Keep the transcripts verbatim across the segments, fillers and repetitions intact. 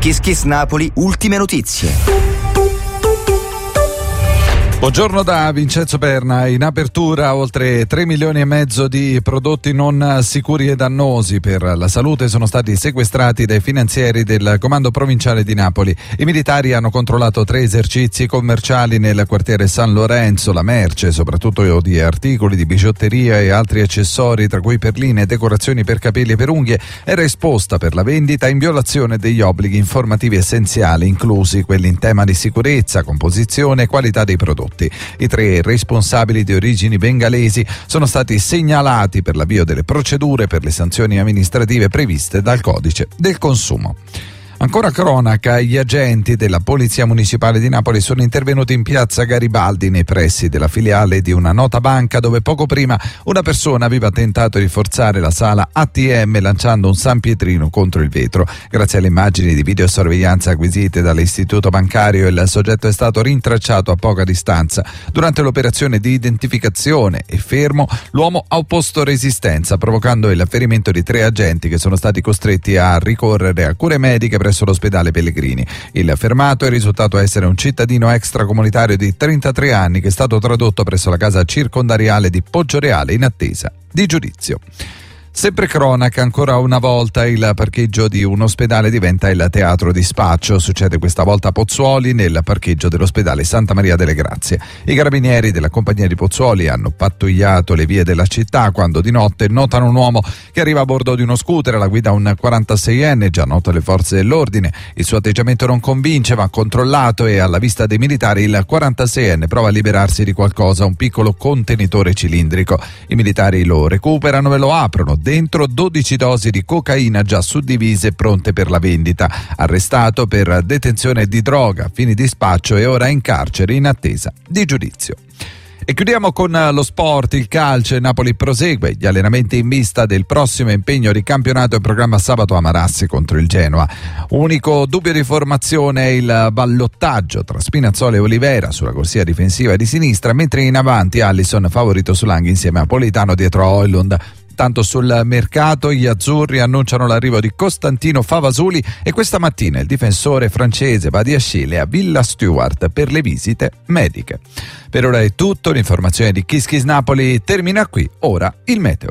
Kiss Kiss Napoli, ultime notizie. Buongiorno da Vincenzo Perna. In apertura oltre tre milioni e mezzo di prodotti non sicuri e dannosi per la salute sono stati sequestrati dai finanzieri del Comando Provinciale di Napoli. I militari hanno controllato tre esercizi commerciali nel quartiere San Lorenzo. La merce, soprattutto di articoli di bigiotteria e altri accessori, tra cui perline e decorazioni per capelli e per unghie, era esposta per la vendita in violazione degli obblighi informativi essenziali, inclusi quelli in tema di sicurezza, composizione e qualità dei prodotti. I tre responsabili di origini bengalesi sono stati segnalati per l'avvio delle procedure per le sanzioni amministrative previste dal Codice del Consumo. Ancora cronaca, gli agenti della Polizia Municipale di Napoli sono intervenuti in piazza Garibaldi nei pressi della filiale di una nota banca dove poco prima una persona aveva tentato di forzare la sala A T M lanciando un San Pietrino contro il vetro. Grazie alle immagini di videosorveglianza acquisite dall'istituto bancario, il soggetto è stato rintracciato a poca distanza. Durante l'operazione di identificazione e fermo, l'uomo ha opposto resistenza, provocando il ferimento di tre agenti che sono stati costretti a ricorrere a cure mediche presso l'ospedale Pellegrini. Il fermato è risultato essere un cittadino extracomunitario di trentatré anni che è stato tradotto presso la casa circondariale di Poggioreale in attesa di giudizio. Sempre cronaca, ancora una volta il parcheggio di un ospedale diventa il teatro di spaccio. Succede questa volta a Pozzuoli, nel parcheggio dell'ospedale Santa Maria delle Grazie. I carabinieri della compagnia di Pozzuoli hanno pattugliato le vie della città quando di notte notano un uomo che arriva a bordo di uno scooter, alla guida un quarantaseienne, già noto alle forze dell'ordine. Il suo atteggiamento non convince, va controllato e alla vista dei militari il quarantaseienne prova a liberarsi di qualcosa, un piccolo contenitore cilindrico. I militari lo recuperano e lo aprono. Dentro dodici dosi di cocaina già suddivise e pronte per la vendita. Arrestato per detenzione di droga a fini di spaccio e ora in carcere in attesa di giudizio. E chiudiamo con lo sport, il calcio. Napoli prosegue gli allenamenti in vista del prossimo impegno di campionato in programma sabato a Marassi contro il Genoa. Unico dubbio di formazione è il ballottaggio tra Spinazzola e Olivera sulla corsia difensiva di sinistra, mentre in avanti Alisson favorito sull'Anghi insieme a Politano dietro a Højlund. Tanto sul mercato gli azzurri annunciano l'arrivo di Costantino Favasuli e questa mattina il difensore francese Badiashile a Villa Stewart per le visite mediche. Per ora è tutto, l'informazione di Kiss Kiss Napoli termina qui, ora il meteo.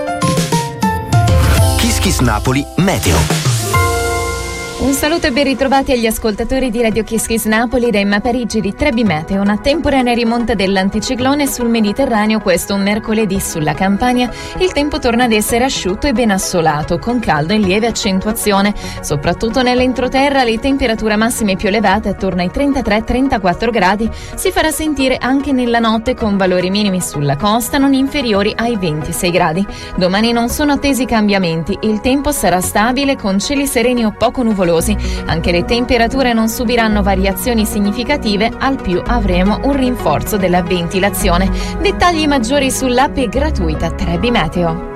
Kiss Kiss Napoli Meteo. Un saluto e ben ritrovati agli ascoltatori di Radio Kiss Kiss Napoli da Emma Parigi di tre B Meteo. Una temporanea rimonta dell'anticiclone sul Mediterraneo questo un mercoledì sulla Campania. Il tempo torna ad essere asciutto e ben assolato, con caldo in lieve accentuazione. Soprattutto nell'entroterra le temperature massime più elevate attorno ai trentatré trentaquattro gradi si farà sentire anche nella notte con valori minimi sulla costa non inferiori ai ventisei gradi. Domani non sono attesi cambiamenti, il tempo sarà stabile con cieli sereni o poco nuvolosi. Anche le temperature non subiranno variazioni significative, al più avremo un rinforzo della ventilazione. Dettagli maggiori sull'app gratuita tre B Meteo.